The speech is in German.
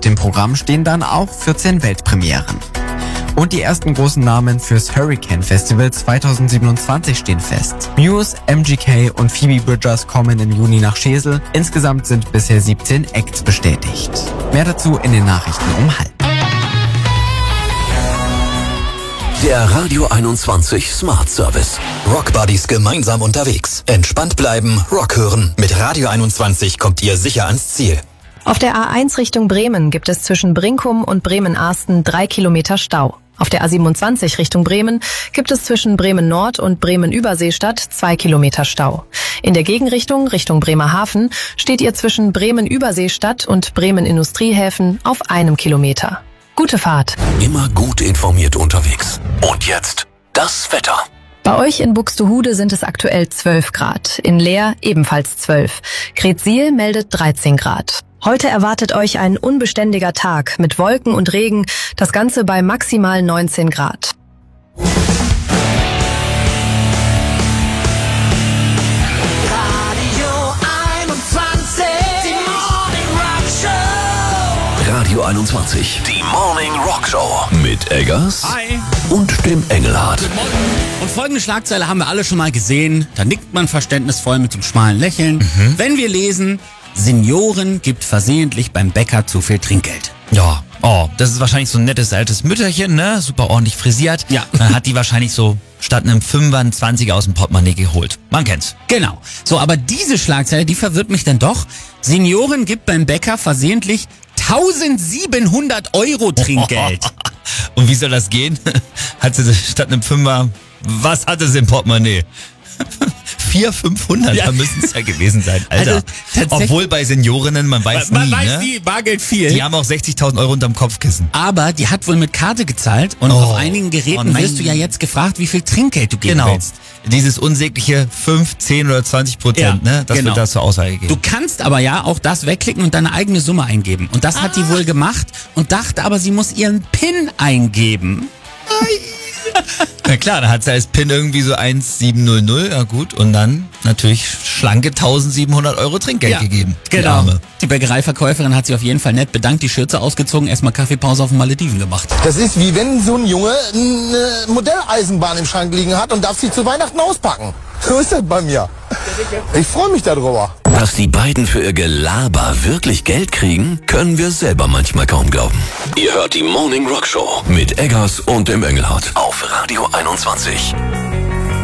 dem Programm stehen dann auch 14 Weltpremieren. Und die ersten großen Namen fürs Hurricane Festival 2027 stehen fest. Muse, MGK und Phoebe Bridgers kommen im Juni nach Schesel. Insgesamt sind bisher 17 Acts bestätigt. Mehr dazu in den Nachrichten um 12:30. Der Radio 21 Smart Service. Rock Buddies gemeinsam unterwegs. Entspannt bleiben, Rock hören. Mit Radio 21 kommt ihr sicher ans Ziel. Auf der A1 Richtung Bremen gibt es zwischen Brinkum und Bremen-Arsten 3 Kilometer Stau. Auf der A27 Richtung Bremen gibt es zwischen Bremen-Nord und Bremen-Überseestadt 2 Kilometer Stau. In der Gegenrichtung, Richtung Bremerhaven, steht ihr zwischen Bremen-Überseestadt und Bremen-Industriehäfen auf 1 Kilometer. Gute Fahrt. Immer gut informiert unterwegs. Und jetzt das Wetter. Bei euch in Buxtehude sind es aktuell 12 Grad. In Leer ebenfalls 12. Gretsiel meldet 13 Grad. Heute erwartet euch ein unbeständiger Tag mit Wolken und Regen, das Ganze bei maximal 19 Grad. Radio 21, die Morning Rock Show mit Eggers Hi. Und dem Engelhardt. Und folgende Schlagzeile haben wir alle schon mal gesehen. Da nickt man verständnisvoll mit dem schmalen Lächeln. Wenn wir lesen, Senioren gibt versehentlich beim Bäcker zu viel Trinkgeld. Ja, das ist wahrscheinlich so ein nettes altes Mütterchen, ne? Super ordentlich frisiert. Ja. Dann hat die wahrscheinlich so statt einem 5er einen 20er aus dem Portemonnaie geholt. Man kennt's. Genau. So, aber diese Schlagzeile, die verwirrt mich dann doch. Senioren gibt beim Bäcker versehentlich 1700 € Trinkgeld. Und wie soll das gehen? Hat sie statt einem 5er, was hatte sie im Portemonnaie? 400, 500, Ja. da müssen es ja gewesen sein, Alter. Also, tatsächlich- Obwohl bei Seniorinnen, man weiß Man nie, weiß ne? nie, Bargeld viel. Die haben auch 60.000 € unterm Kopfkissen. Aber die hat wohl mit Karte gezahlt und auf einigen Geräten wirst du ja jetzt gefragt, wie viel Trinkgeld du geben willst. Dieses unsägliche 5, 10 oder 20%, ne? Das wird da zur Aussage gegeben. Du kannst aber ja auch das wegklicken und deine eigene Summe eingeben. Und das hat die wohl gemacht und dachte aber, sie muss ihren PIN eingeben. Na klar, da hat sie als PIN irgendwie so 1700, ja gut. Und dann natürlich schlanke 1700 € Trinkgeld gegeben. Die Genau. Arme. Die Bäckereiverkäuferin hat sich auf jeden Fall nett bedankt, die Schürze ausgezogen, erstmal Kaffeepause auf den Malediven gemacht. Das ist wie wenn so ein Junge eine Modelleisenbahn im Schrank liegen hat und darf sie zu Weihnachten auspacken. So ist das bei mir. Ich freue mich darüber. Dass die beiden für ihr Gelaber wirklich Geld kriegen, können wir selber manchmal kaum glauben. Ihr hört die Morning Rock Show mit Eggers und dem Engelhardt auf Radio 21.